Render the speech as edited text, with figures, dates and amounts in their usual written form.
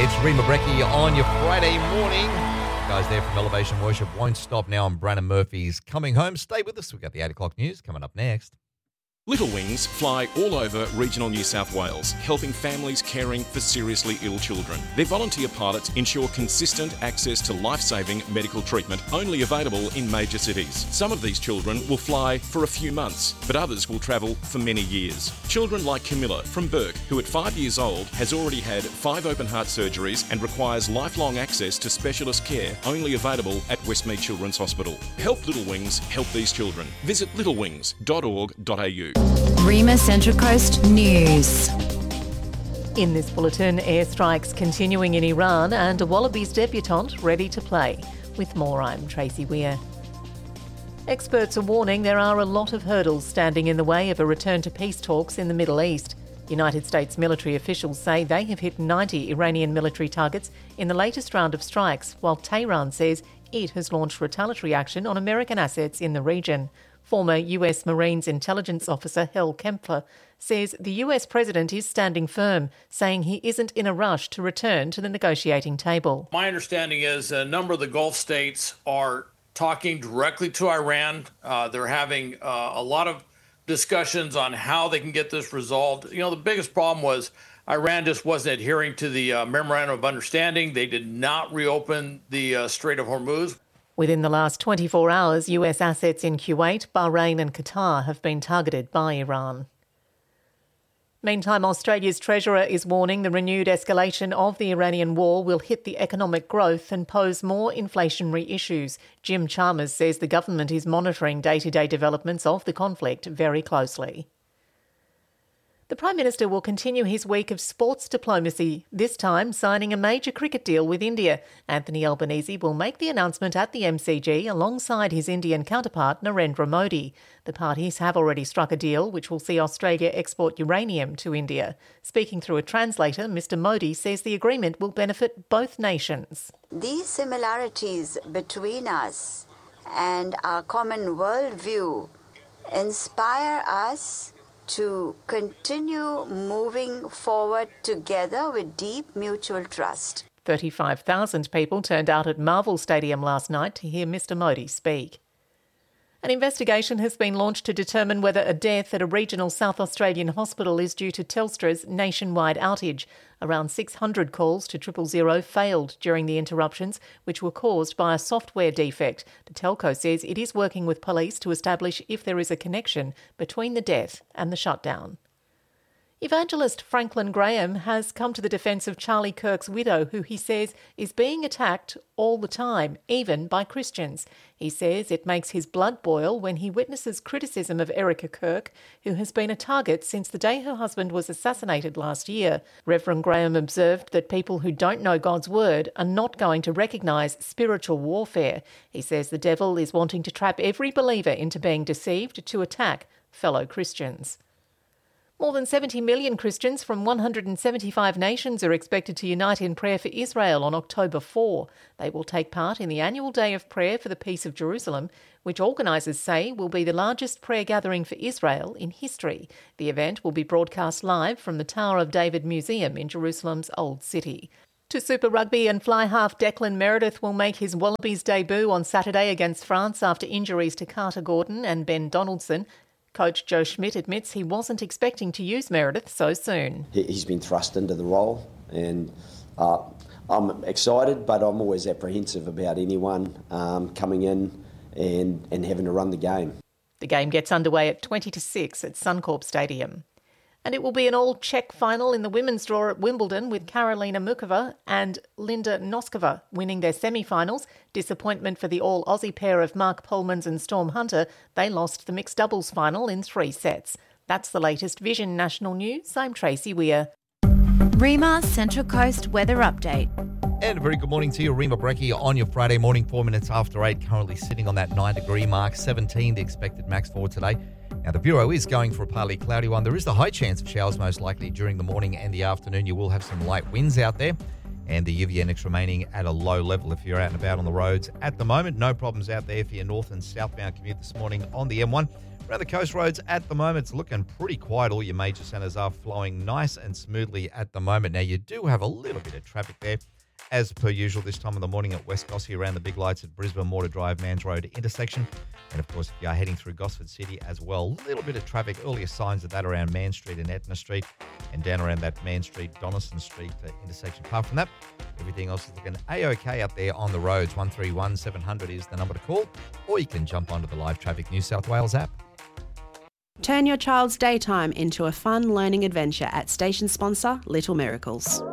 It's Rima Brecky on your Friday morning. Guys there from Elevation Worship won't stop now on Brandon Murphy's Coming Home. Stay with us. We've got the 8 o'clock news coming up next. Little Wings fly all over regional New South Wales, helping families caring for seriously ill children. Their volunteer pilots ensure consistent access to life-saving medical treatment, only available in major cities. Some of these children will fly for a few months, but others will travel for many years. Children like Camilla from Burke, who at 5 years old has already had 5 open-heart surgeries and requires lifelong access to specialist care, only available at Westmead Children's Hospital. Help Little Wings help these children. Visit littlewings.org.au. Rima Central Coast News. In this bulletin, airstrikes continuing in Iran and a Wallabies debutante ready to play. With more, I'm Tracy Weir. Experts are warning there are a lot of hurdles standing in the way of a return to peace talks in the Middle East. United States military officials say they have hit 90 Iranian military targets in the latest round of strikes, while Tehran says it has launched retaliatory action on American assets in the region. Former US Marines intelligence officer Hal Kempfer says the US president is standing firm, saying he isn't in a rush to return to the negotiating table. My understanding is a number of the Gulf states are talking directly to Iran. They're having a lot of discussions on how they can get this resolved. You know, the biggest problem was Iran just wasn't adhering to the Memorandum of Understanding. They did not reopen the Strait of Hormuz. Within the last 24 hours, US assets in Kuwait, Bahrain and Qatar have been targeted by Iran. Meantime, Australia's Treasurer is warning the renewed escalation of the Iranian war will hit the economic growth and pose more inflationary issues. Jim Chalmers says the government is monitoring day-to-day developments of the conflict very closely. The Prime Minister will continue his week of sports diplomacy, this time signing a major cricket deal with India. Anthony Albanese will make the announcement at the MCG alongside his Indian counterpart Narendra Modi. The parties have already struck a deal which will see Australia export uranium to India. Speaking through a translator, Mr Modi says the agreement will benefit both nations. These similarities between us and our common worldview inspire us to continue moving forward together with deep mutual trust. 35,000 people turned out at Marvel Stadium last night to hear Mr Modi speak. An investigation has been launched to determine whether a death at a regional South Australian hospital is due to Telstra's nationwide outage. Around 600 calls to 000 failed during the interruptions, which were caused by a software defect. The telco says it is working with police to establish if there is a connection between the death and the shutdown. Evangelist Franklin Graham has come to the defence of Charlie Kirk's widow, who he says is being attacked all the time, even by Christians. He says it makes his blood boil when he witnesses criticism of Erica Kirk, who has been a target since the day her husband was assassinated last year. Reverend Graham observed that people who don't know God's word are not going to recognise spiritual warfare. He says the devil is wanting to trap every believer into being deceived to attack fellow Christians. More than 70 million Christians from 175 nations are expected to unite in prayer for Israel on October 4. They will take part in the annual Day of Prayer for the Peace of Jerusalem, which organisers say will be the largest prayer gathering for Israel in history. The event will be broadcast live from the Tower of David Museum in Jerusalem's Old City. To Super Rugby, and fly half Declan Meredith will make his Wallabies debut on Saturday against France after injuries to Carter Gordon and Ben Donaldson. Coach Joe Schmidt admits he wasn't expecting to use Meredith so soon. He's been thrust into the role, and I'm excited, but I'm always apprehensive about anyone coming in and having to run the game. The game gets underway at 20-6 at Suncorp Stadium. And it will be an all-Czech final in the women's draw at Wimbledon, with Karolina Mukova and Linda Noskova winning their semi-finals. Disappointment for the all-Aussie pair of Mark Polmans and Storm Hunter. They lost the mixed doubles final in 3 sets. That's the latest Vision National News. I'm Tracy Weir. Rima Central Coast Weather Update. And a very good morning to you, Rima Brecky on your Friday morning, 4 minutes after 8, currently sitting on that 9-degree mark, 17 the expected max for today. Now, the Bureau is going for a partly cloudy one. There is a high chance of showers most likely during the morning and the afternoon. You will have some light winds out there, and the UV index remaining at a low level if you're out and about on the roads. At the moment, no problems out there for your north and southbound commute this morning on the M1. Around the coast roads at the moment, it's looking pretty quiet. All your major centres are flowing nice and smoothly at the moment. Now, you do have a little bit of traffic there, as per usual this time of the morning at West Gosford around the big lights at Brisbane Water Drive, Mans Road intersection. And, of course, if you are heading through Gosford City as well, a little bit of traffic, earlier signs of that around Man Street and Etna Street and down around that Man Street, Donaldson Street intersection. Apart from that, everything else is looking A-OK up there on the roads. 131 700 is the number to call, or you can jump onto the Live Traffic New South Wales app. Turn your child's daytime into a fun learning adventure at station sponsor Little Miracles.